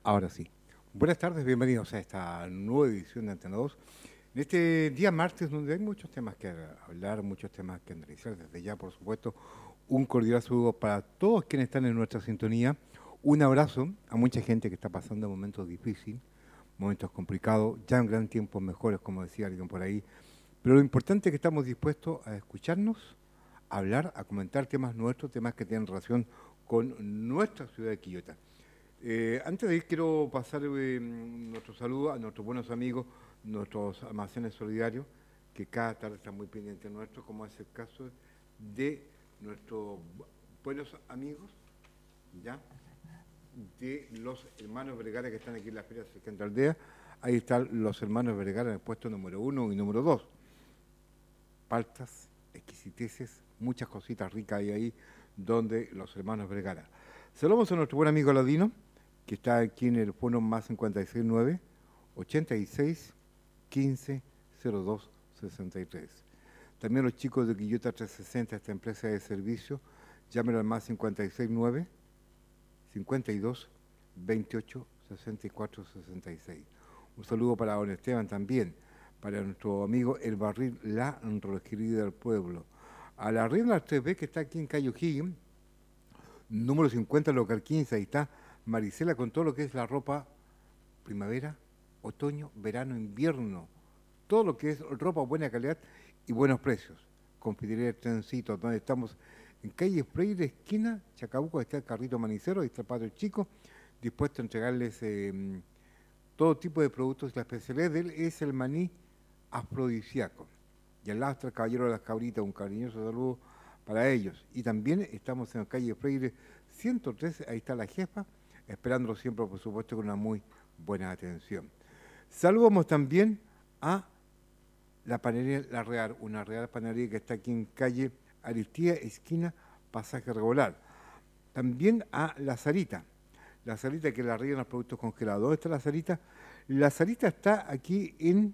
Ahora sí. Buenas tardes, bienvenidos a esta nueva edición de Antena 2. En este día martes, donde hay muchos temas que hablar, muchos temas que analizar, desde ya, por supuesto, un cordial saludo para todos quienes están en nuestra sintonía. Un abrazo a mucha gente que está pasando momentos difíciles, momentos complicados, ya en gran tiempos mejores, como decía alguien por ahí. Pero lo importante es que estamos dispuestos a escucharnos, a hablar, a comentar temas nuestros, temas que tienen relación con nuestra ciudad de Quillota. Antes de ir, quiero pasar nuestro saludo a nuestros buenos amigos, nuestros almacenes solidarios, que cada tarde están muy pendientes de nuestros, como es el caso de nuestros buenos amigos, ¿ya? De los hermanos Vergara que están aquí en la Feria Cercana Aldea. Ahí están los hermanos Vergara en el puesto número 1 y número 2. Paltas, exquisiteces, muchas cositas ricas hay ahí donde los hermanos Vergara. Saludamos a nuestro buen amigo Ladino, que está aquí en el fono más 569 86 15 02 63. También los chicos de Quillota 360, esta empresa de servicio, llámenlo al más 569 52 28 64 66. Un saludo para don Esteban también, para nuestro amigo El Barril, la requerida del pueblo. A la Reina 3B, que está aquí en Cayo Higgins, número 50, local 15, ahí está Marisela con todo lo que es la ropa primavera, otoño, verano, invierno, todo lo que es ropa buena calidad y buenos precios. Confitería del Trencito, donde estamos en calle Freire, esquina Chacabuco, está el carrito manicero, ahí está el patio chico, dispuesto a entregarles todo tipo de productos. La especialidad de él es el maní afrodisíaco. Y al lado está el caballero de las cabritas, un cariñoso saludo para ellos. Y también estamos en la calle Freire 113, ahí está la jefa, esperándolo siempre, por supuesto, con una muy buena atención. Saludamos también a la panadería La Real, una real panadería que está aquí en calle Aristía, esquina Pasaje Regular. También a La Sarita que la ríen los productos congelados. ¿Dónde está La Sarita? La Sarita está aquí en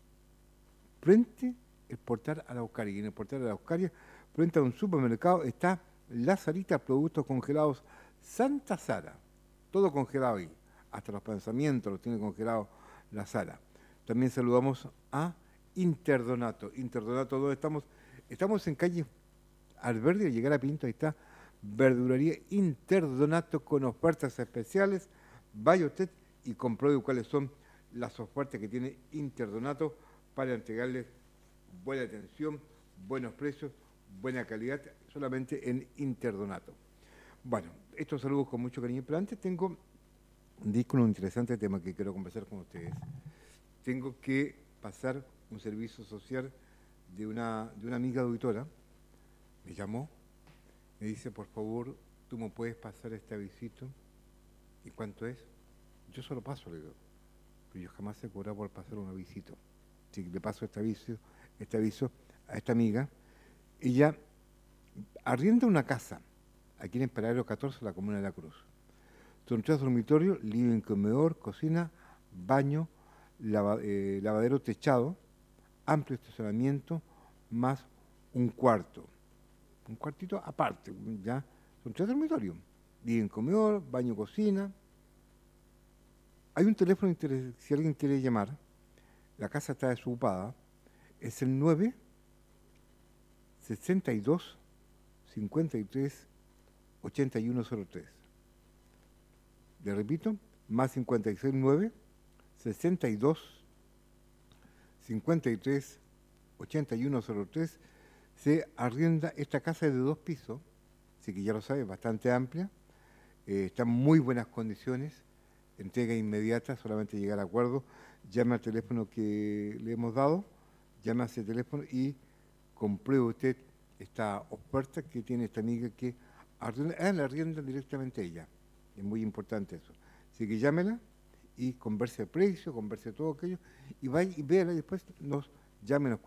frente el portal a la Eucaria. Y en el portal a la Eucaria, frente a un supermercado, está La Sarita, productos congelados Santa Sara. Todo congelado ahí. Hasta los pensamientos los tiene congelado La Sara. También saludamos a Interdonato. Interdonato, ¿dónde estamos? Estamos en calle Alberdi, al llegar a Pinto, ahí está Verdulería Interdonato con ofertas especiales. Vaya usted y compruebe cuáles son las ofertas que tiene Interdonato para entregarles buena atención, buenos precios, buena calidad, solamente en Interdonato. Bueno, estos saludos con mucho cariño, pero antes tengo un interesante tema que quiero conversar con ustedes. Tengo que pasar un servicio social de una amiga auditora. Me llamó, me dice, por favor, tú me puedes pasar este avisito. ¿Y cuánto es? Yo solo paso, le digo, pero yo jamás he cobrado por pasar un avisito. Si le paso este aviso a esta amiga, ella arrienda una casa aquí en el Paradero 14, la Comuna de la Cruz. Son 3 dormitorios, living, comedor, cocina, baño, lavadero techado, amplio estacionamiento, más un cuarto. Un cuartito aparte, ¿ya? Son 3 dormitorios. Living, comedor, baño, cocina. Hay un teléfono, si alguien quiere llamar, la casa está desocupada, es el 9 62 53 8103. Le repito, más 56 9 62 53 8103. Se arrienda esta casa de 2 pisos, así que ya lo sabe, bastante amplia, está en muy buenas condiciones, entrega inmediata, solamente llegar a acuerdo, llame al teléfono que le hemos dado, llame a ese teléfono y compruebe usted esta oferta que tiene esta amiga que la arrienda directamente a ella. Es muy importante eso. Así que llámela y converse el precio, converse todo aquello y vaya y véala y después nos llame, nos